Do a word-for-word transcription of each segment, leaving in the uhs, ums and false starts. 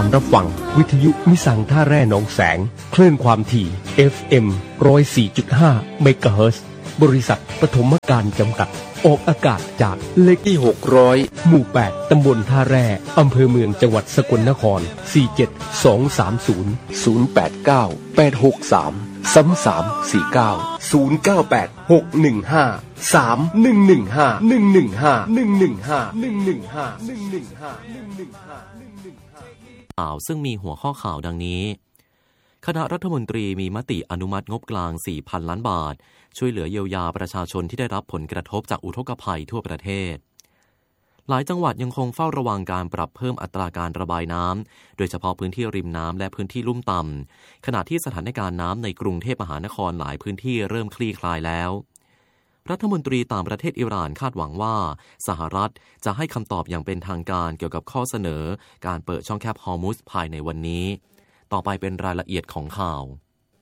รับฟังวิทยุมิสังท่าแร่หนองแสงคลื่นความถี่ เอฟ เอ็ม หนึ่งศูนย์สี่จุดห้า เมกะเฮิรตซ์บริษัทปฐมการจำกัดออกอากาศจากเลขที่หกร้อยหมู่แปดตำบลท่าแร่อำเภอเมืองจังหวัดสกลนครสี่เจ็ดสองสามศูนย์ ศูนย์แปดเก้า แปดหกสาม สามสามสี่เก้า ศูนย์เก้าแปด หกหนึ่งห้า สามหนึ่งหนึ่งห้า หนึ่งหนึ่งห้า หนึ่งหนึ่งห้า หนึ่งหนึ่งห้า หนึ่งหนึ่งห้า หนึ่งหนึ่งห้า หนึ่งหนึ่งห้าข่าวซึ่งมีหัวข้อข่าวดังนี้คณะรัฐมนตรีมีมติอนุมัติงบกลาง สี่พัน ล้านบาทช่วยเหลือเยียวยาประชาชนที่ได้รับผลกระทบจากอุทกภัยทั่วประเทศหลายจังหวัดยังคงเฝ้าระวังการปรับเพิ่มอัตราการระบายน้ำโดยเฉพาะพื้นที่ริมน้ำและพื้นที่ลุ่มต่ำขณะที่สถานการณ์น้ำในกรุงเทพมหานครหลายพื้นที่เริ่มคลี่คลายแล้วรัฐมนตรีต่างประเทศอิหร่านคาดหวังว่าสหรัฐจะให้คำตอบอย่างเป็นทางการเกี่ยวกับข้อเสนอการเปิดช่องแคบฮอร์มุซภายในวันนี้ต่อไปเป็นรายละเอียดของข่าว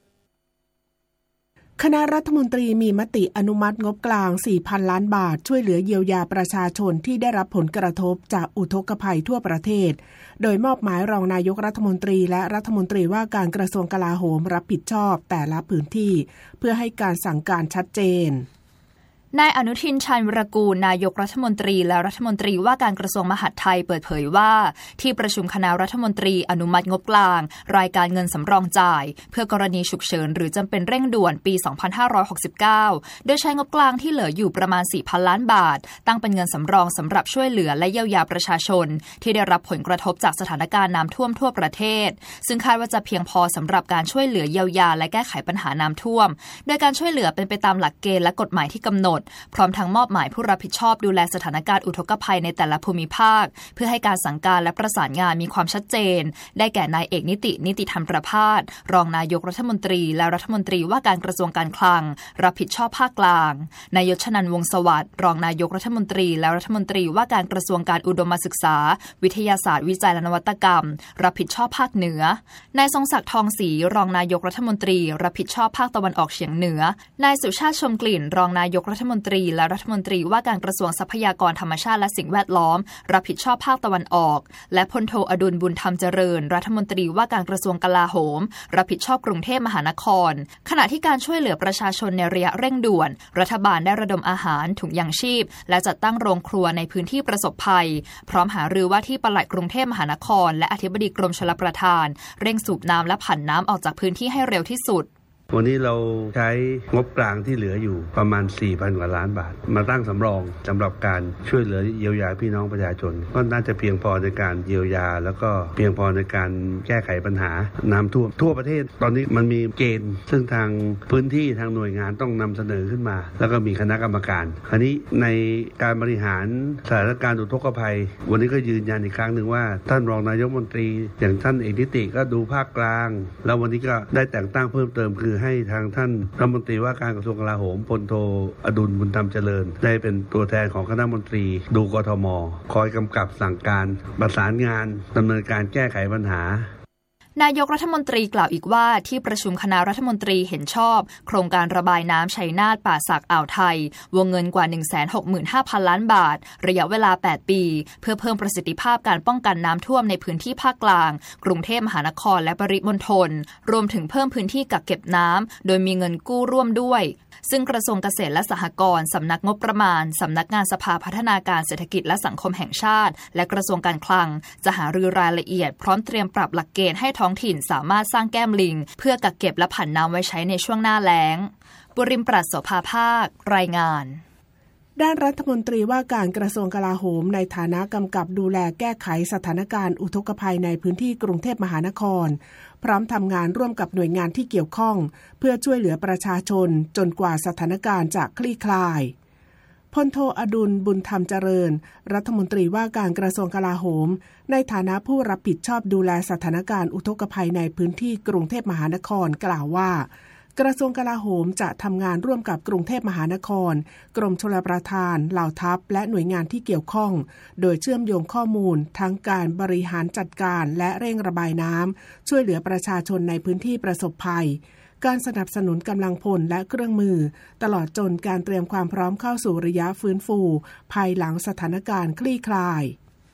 คณะรัฐมนตรีมีมติอนุมัติงบกลาง สี่พัน ล้านบาทช่วยเหลือเยียวยาประชาชนที่ได้รับผลกระทบจากอุทกภัยทั่วประเทศโดยมอบหมายรองนายกรัฐมนตรีและรัฐมนตรีว่าการกระทรวงกลาโหมรับผิดชอบแต่ละพื้นที่เพื่อให้การสั่งการชัดเจนนายอนุทินชาญวิรากูลนายกรัฐมนตรีและรัฐมนตรีว่าการกระทรวงมหาดไทยเปิดเผยว่าที่ประชุมคณะรัฐมนตรีอนุมัติงบกลางรายการเงินสำรองจ่ายเพื่อกรณีฉุกเฉินหรือจำเป็นเร่งด่วนปีสองพันห้าร้อยหกสิบเก้าโดยใช้งบกลางที่เหลืออยู่ประมาณ สี่พัน ล้านบาทตั้งเป็นเงินสำรองสำหรับช่วยเหลือและเยียวยาประชาชนที่ได้รับผลกระทบจากสถานการณ์น้ำท่วมทั่วประเทศซึ่งคาดว่าจะเพียงพอสำหรับการช่วยเหลือเยียวยาและแก้ไขปัญหาน้ำท่วมโดยการช่วยเหลือเป็นไปตามหลักเกณฑ์และกฎหมายที่กำหนดพร้อมทั้งมอบหมายผู้รับผิดชอบดูแลสถานการณ์อุทกภัยในแต่ละภูมิภาคเพื่อให้การสั่งการและประสานงานมีความชัดเจนได้แก่นายเอกนิตินิติธรรมประภาสรองนายกรัฐมนตรีและรัฐมนตรีว่าการกระทรวงการคลังรับผิดชอบภาคกลางนายชนันท์วงศ์สวัสดิ์รองนายกรัฐมนตรีและรัฐมนตรีว่าการกระทรวงการอุดมศึกษาวิทยาศาสตร์วิจัยและนวัตกรรมรับผิดชอบภาคเหนือนายทรงศักดิ์ทองศรีรองนายกรัฐมนตรีรับผิดชอบภาคตะวันออกเฉียงเหนือนายสุชาติชมกลิ่นรองนายกรัฐมนตรีและรัฐมนตรีว่าการกระทรวงทรัพยากรธรรมชาติและสิ่งแวดล้อมรับผิดชอบภาคตะวันออกและพลโทอดุลบุญธรรมเจริญรัฐมนตรีว่าการกระทรวงกลาโหมรับผิดชอบกรุงเทพมหานครขณะที่การช่วยเหลือประชาชนในระยะเร่งด่วนรัฐบาลได้ระดมอาหารถุงยางชีพและจัดตั้งโรงครัวในพื้นที่ประสบภัยพร้อมหารือว่าที่ปลัดกรุงเทพมหานครและอธิบดีกรมชลประทานเร่งสูบน้ำและผันน้ำออกจากพื้นที่ให้เร็วที่สุดวันนี้เราใช้งบกลางที่เหลืออยู่ประมาณ สี่พัน กว่าล้านบาทมาตั้งสำรองสำหรับการช่วยเหลือเยียวยาพี่น้องประชาชนก็น่าจะเพียงพอในการเยียวยาแล้วก็เพียงพอในการแก้ไขปัญหาน้ำท่วมทั่วประเทศตอนนี้มันมีเกณฑ์ซึ่งทางพื้นที่ทางหน่วยงานต้องนำเสนอขึ้นมาแล้วก็มีคณะกรรมการคราวนี้ในการบริหารสถานการณ์อุทกภัยวันนี้ก็ยืนยันอีกครั้งหนึ่งว่าท่านรองนายกรัฐมนตรีอย่างท่านเอกนิติก็ดูภาคกลางแล้ววันนี้ก็ได้แต่งตั้งเพิ่มเติมคือให้ทางท่านรัฐมนตรีว่าการกระทรวงกลาโหมพลโทอดุลบุญธรรมเจริญได้เป็นตัวแทนของคณะมนตรีดูกทมคอยกำกับสั่งการประสานงานดำเนินการแก้ไขปัญหานายกรัฐมนตรีกล่าวอีกว่าที่ประชุมคณะรัฐมนตรีเห็นชอบโครงการระบายน้ำชัยนาทป่าสักอ่าวไทยวงเงินกว่า หนึ่งแสนหกหมื่นห้าพัน ล้านบาทระยะเวลาแปดปีเพื่อเพิ่มประสิทธิภาพการป้องกันน้ำท่วมในพื้นที่ภาคกลางกรุงเทพมหานครและปริมณฑลรวมถึงเพิ่มพื้นที่กักเก็บน้ำโดยมีเงินกู้ร่วมด้วยซึ่งกระทรวงเกษตรและสหกรณ์สำนักงบประมาณสำนักงานสภาพัฒนาการเศรษฐกิจและสังคมแห่งชาติและกระทรวงการคลังจะหารือรายละเอียดพร้อมเตรียมปรับหลักเกณฑ์ให้ท้องถิ่นสามารถสร้างแก้มลิงเพื่อกักเก็บและผันน้ำไว้ใช้ในช่วงหน้าแล้งบุริมปราศโสภาภาครายงานด้านรัฐมนตรีว่าการกระทรวงกลาโหมในฐานะกำกับดูแลแก้ไขสถานการณ์อุทกภัยในพื้นที่กรุงเทพมหานครพร้อมทำงานร่วมกับหน่วยงานที่เกี่ยวข้องเพื่อช่วยเหลือประชาชนจนกว่าสถานการณ์จะคลี่คลายพลโทอดุลบุญธรรมเจริญรัฐมนตรีว่าการกระทรวงกลาโหมในฐานะผู้รับผิดชอบดูแลสถานการณ์อุทกภัยในพื้นที่กรุงเทพมหานครกล่าวว่ากระทรวงกลาโหมจะทำงานร่วมกับกรุงเทพมหานครกรมชลประทานเหล่าทัพและหน่วยงานที่เกี่ยวข้องโดยเชื่อมโยงข้อมูลทั้งการบริหารจัดการและเร่งระบายน้ำช่วยเหลือประชาชนในพื้นที่ประสบภัยการสนับสนุนกำลังพลและเครื่องมือตลอดจนการเตรียมความพร้อมเข้าสู่ระยะฟื้นฟูภายหลังสถานการณ์คลี่คลาย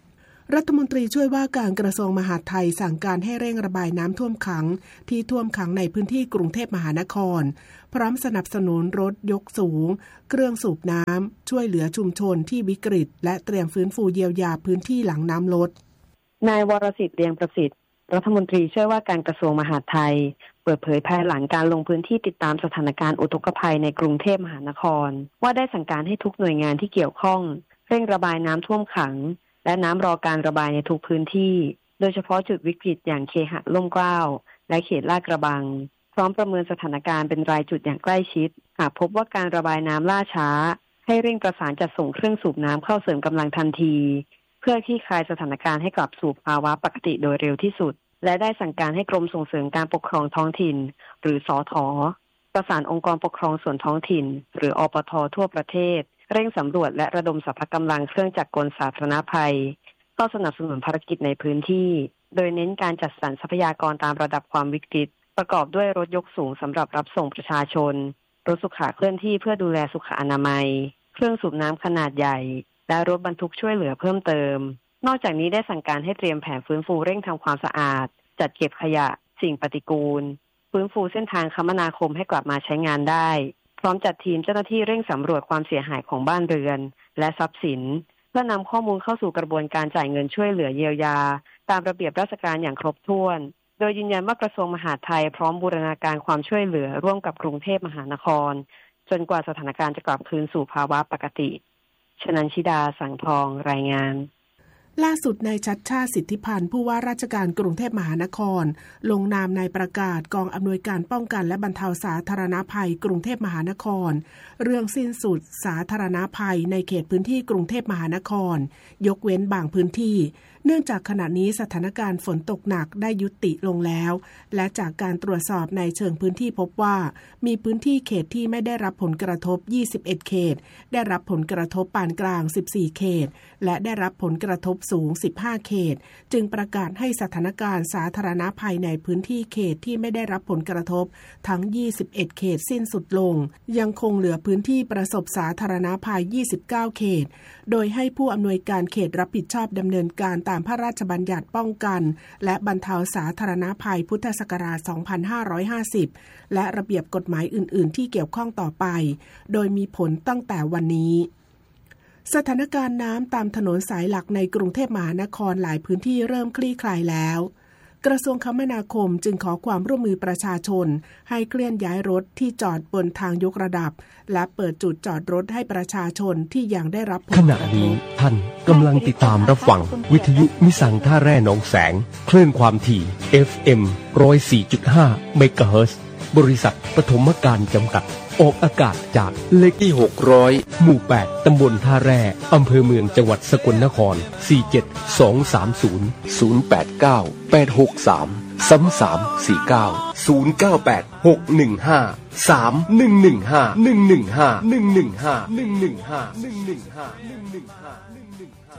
รัฐมนตรีช่วยว่าการกระทรวงมหาดไทยสั่งการให้เร่งระบายน้ำท่วมขังที่ท่วมขังในพื้นที่กรุงเทพมหานครพร้อมสนับสนุนรถยกสูงเครื่องสูบน้ำช่วยเหลือชุมชนที่วิกฤตและเตรียมฟื้นฟูเยียวยาพื้นที่หลังน้ำลดนายวรสิทธิ์เรียงประสิทธิ์รัฐมนตรีช่วยว่าการกระทรวงมหาดไทยเปิดเผยภายหลังการลงพื้นที่ติดตามสถานการณ์อุทกภัยในกรุงเทพมหานครว่าได้สั่งการให้ทุกหน่วยงานที่เกี่ยวข้องเร่งระบายน้ำท่วมขังและน้ำรอการระบายในทุกพื้นที่โดยเฉพาะจุดวิกฤตอย่างเคหะร่มเกล้าและเขตลาดกระบังพร้อมประเมินสถานการณ์เป็นรายจุดอย่างใกล้ชิดหากพบว่าการระบายน้ำล่าช้าให้เร่งประสานจัดส่งเครื่องสูบน้ำเข้าเสริมกำลังทันทีเพื่อคลี่คลายสถานการณ์ให้กลับสู่ภาวะปกติโดยเร็วที่สุดและได้สั่งการให้กรมส่งเสริมการปกครองท้องถิ่นหรือสท.ประสานองค์กรปกครองส่วนท้องถิ่นหรืออปท.ทั่วประเทศเร่งสำรวจและระดมสรรพกำลังเครื่องจักรกลสาธารณภัยเข้าสนับสนุนภารกิจในพื้นที่โดยเน้นการจัดสรรทรัพยากรตามระดับความวิกฤตประกอบด้วยรถยกสูงสำหรับรับส่งประชาชนรถสุขาเคลื่อนที่เพื่อดูแลสุขอนามัยเครื่องสูบน้ำขนาดใหญ่และรถบรรทุกช่วยเหลือเพิ่มเติมนอกจากนี้ได้สั่งการให้เตรียมแผนฟื้นฟูเร่งทำความสะอาดจัดเก็บขยะสิ่งปฏิกูลฟื้นฟูเส้นทางคมนาคมให้กลับมาใช้งานได้พร้อมจัดทีมเจ้าหน้าที่เร่งสำรวจความเสียหายของบ้านเรือนและทรัพย์สินเพื่อนำข้อมูลเข้าสู่กระบวนการจ่ายเงินช่วยเหลือเยียวยาตามระเบียบราชการอย่างครบถ้วนโดยยืนยันว่ากระทรวงมหาดไทยพร้อมบูรณาการความช่วยเหลือร่วมกับกรุงเทพมหานครจนกว่าสถานการณ์จะกลับคืนสู่ภาวะปกติชนันชิดาสังทองรายงานล่าสุดนายชัชชาติสิทธิพันธ์ผู้ว่าราชการกรุงเทพมหานครลงนามในประกาศกองอำนวยการป้องกันและบรรเทาสาธารณภัยกรุงเทพมหานครเรื่องสิ้นสุดสาธารณภัยในเขตพื้นที่กรุงเทพมหานครยกเว้นบางพื้นที่เนื่องจากขณะนี้สถานการณ์ฝนตกหนักได้ยุติลงแล้วและจากการตรวจสอบในเชิงพื้นที่พบว่ามีพื้นที่เขตที่ไม่ได้รับผลกระทบยี่สิบเอ็ดเขตได้รับผลกระทบปานกลางสิบสี่เขตและได้รับผลกระทบสูงสิบห้าเขตจึงประกาศให้สถานการณ์สาธารณภัยในพื้นที่เขตที่ไม่ได้รับผลกระทบทั้งยี่สิบเอ็ดเขตสิ้นสุดลงยังคงเหลือพื้นที่ประสบสาธารณภัยยี่สิบเก้าเขตโดยให้ผู้อำนวยการเขตรับผิดชอบดำเนินการตามพระราชบัญญัติป้องกันและบรรเทาสาธารณภัยพุทธศักราชสองพันห้าร้อยห้าสิบและระเบียบกฎหมายอื่นๆที่เกี่ยวข้องต่อไปโดยมีผลตั้งแต่วันนี้สถานการณ์น้ำตามถนนสายหลักในกรุงเทพมหานครหลายพื้นที่เริ่มคลี่คลายแล้วกระทรวงคมนาคมจึงขอความร่วมมือประชาชนให้เคลื่อนย้ายรถที่จอดบนทางยกระดับและเปิดจุดจอดรถให้ประชาชนที่ยังได้รับผลกระทบขณะนี้ท่านกำลังติดตามรับฟังวิทยุมิสังท่าแร่หนองแสงคลื่นความถี่ เอฟ เอ็ม หนึ่งร้อยสี่จุดห้า เมกะเฮิรตซ์บริษัทปฐมการจำกัดออกอากาศจากเลขที่หกร้อยหมู่แปดตำบลท่าแร่อำเภอเมืองจังหวัดสกลนครสี่เจ็ดสองสามศูนย์ ศูนย์แปดเก้า แปดหกสาม สามสามสี่เก้า ศูนย์เก้าแปด หกหนึ่งห้า สามหนึ่งหนึ่งห้า หนึ่งหนึ่งห้า หนึ่งหนึ่งห้า หนึ่งหนึ่งห้า หนึ่งหนึ่งห้า หนึ่งหนึ่งห้า หนึ่งหนึ่งห้า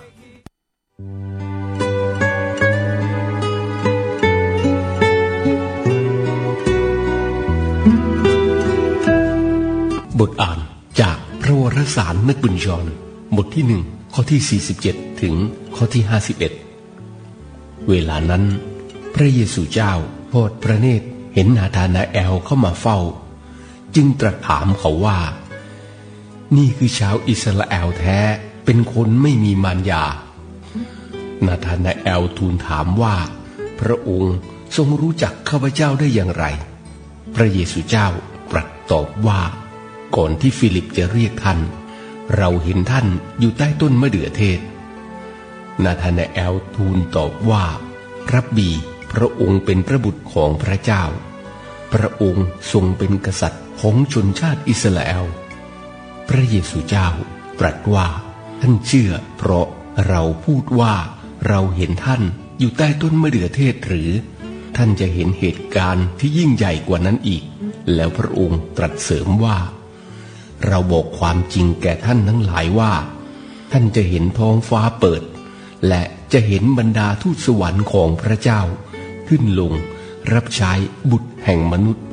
บทอ่านจากพระวรสารนึกบุญยอนบทที่หนึ่งข้อที่สี่สิบเจ็ดถึงข้อที่ห้าสิบเอ็ดเวลานั้นพระเยซูเจ้าทอดพระเนตรเห็นนาธานาแอลเข้ามาเฝ้าจึงตรัสถามเขาว่านี่คือชาวอิสราเอลแท้เป็นคนไม่มีมารยานาธานาแอลทูลถามว่าพระองค์ทรงรู้จักข้าพเจ้าได้อย่างไรพระเยซูเจ้าตรัสตอบว่าก่อนที่ฟิลิปจะเรียกท่านเราเห็นท่านอยู่ใต้ต้นมะเดื่อเทศนาธานาแอลทูลตอบว่ารับบีพระองค์เป็นพระบุตรของพระเจ้าพระองค์ทรงเป็นกษัตริย์ของชนชาติอิสราเอลพระเยซูเจ้าตรัสว่าท่านเชื่อเพราะเราพูดว่าเราเห็นท่านอยู่ใต้ต้นมะเดื่อเทศหรือท่านจะเห็นเหตุการณ์ที่ยิ่งใหญ่กว่านั้นอีกแล้วพระองค์ตรัสเสริมว่าเราบอกความจริงแก่ท่านทั้งหลายว่าท่านจะเห็นท้องฟ้าเปิดและจะเห็นบรรดาทูตสวรรค์ของพระเจ้าขึ้นลงรับใช้บุตรแห่งมนุษย์